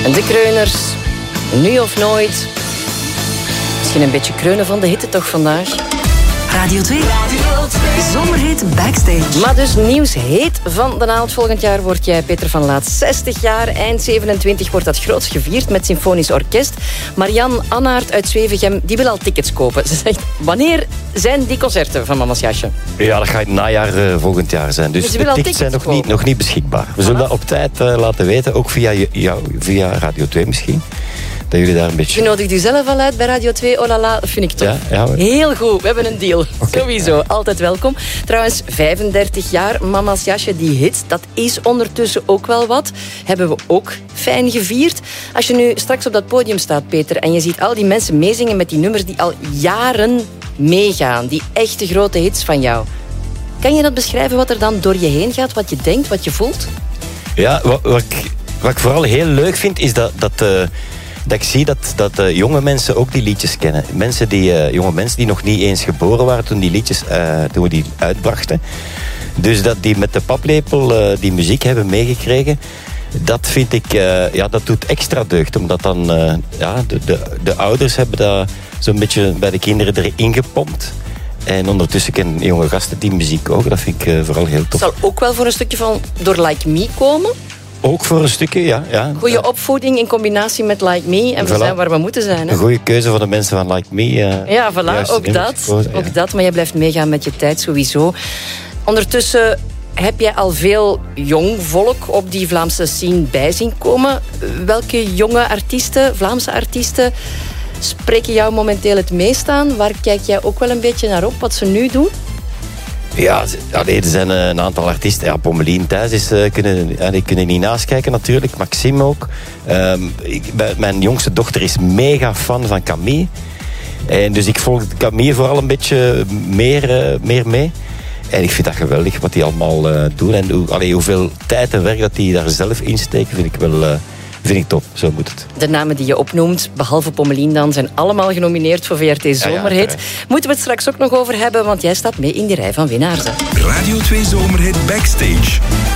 En de kreuners, nu of nooit. Misschien een beetje kreunen van de hitte toch vandaag. Radio 2. Zomerhit Backstage. Maar dus nieuws heet van de naald. Volgend jaar word jij, Peter van Laat, 60 jaar. Eind 27 wordt dat groots gevierd met symfonisch orkest. Marianne Annaert uit Zwevegem, die wil al tickets kopen. Ze zegt, wanneer zijn die concerten van Mama's Jasje? Ja, dat gaat het najaar volgend jaar zijn. Dus ze de wil al tickets zijn tickets nog niet beschikbaar. We zullen dat op tijd laten weten. Ook via Radio 2 misschien. Dat jullie daar een beetje... Je nodigt u zelf al uit bij Radio 2. Oh la la, dat vind ik tof. Ja, heel goed, we hebben een deal. Okay. Sowieso, altijd welkom. Trouwens, 35 jaar, Mama's Jasje, die hit, dat is ondertussen ook wel wat. Hebben we ook fijn gevierd. Als je nu straks op dat podium staat, Peter, en je ziet al die mensen meezingen met die nummers die al jaren meegaan. Die echte grote hits van jou. Kan je dat beschrijven, wat er dan door je heen gaat? Wat je denkt, wat je voelt? Ja, wat ik vooral heel leuk vind, is dat ik zie dat jonge mensen ook die liedjes kennen. Jonge mensen die nog niet eens geboren waren toen die liedjes toen we die uitbrachten. Dus dat die met de paplepel die muziek hebben meegekregen, dat vind ik, dat doet extra deugd. Omdat dan de ouders hebben dat zo'n beetje bij de kinderen erin gepompt. En ondertussen kennen jonge gasten die muziek ook. Dat vind ik vooral heel tof. Het zal ook wel voor een stukje van door Like Me komen. Ook voor een stukje, ja. Goede opvoeding in combinatie met Like Me. En we zijn waar we moeten zijn. Hè? Een goede keuze van de mensen van Like Me. Ja, voilà, ook dat. Maar je blijft meegaan met je tijd sowieso. Ondertussen heb jij al veel jong volk op die Vlaamse scene bij zien komen. Welke jonge artiesten, Vlaamse artiesten, spreken jou momenteel het meest aan? Waar kijk jij ook wel een beetje naar op, wat ze nu doen? Ja, er zijn een aantal artiesten. Ja, Pommelien thuis die kunnen niet naast kijken natuurlijk. Maxime ook. Mijn jongste dochter is mega fan van Camille. En dus ik volg Camille vooral een beetje meer mee. En ik vind dat geweldig wat die allemaal doen. En hoeveel tijd en werk dat die daar zelf insteken, vind ik top. Zo moet het. De namen die je opnoemt, behalve Pommelien dan, zijn allemaal genomineerd voor VRT Zomerhit. Moeten we het straks ook nog over hebben, want jij staat mee in die rij van winnaars. Radio 2 Zomerhit Backstage.